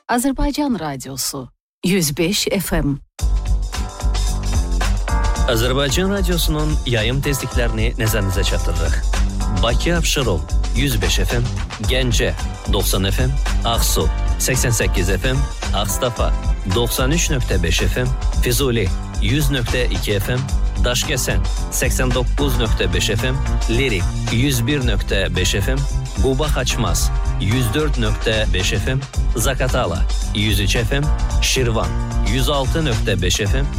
Azərbaycan Radiosu 105 FM. Azərbaycan Radiosunun yayım tezliklərini nəzərinizə çatdırırıq. Bakı Abşeron 105 FM, Gəncə 90 FM, Ağsu 88 FM, Ağstafa 93.5 FM, Füzuli 100.2 FM, Daşkəsən 89.5 FM, Lirik 101.5 FM, Quba Xaçmaz 104.5 FM, Zakatala 103 FM, Şirvan 106.5 FM,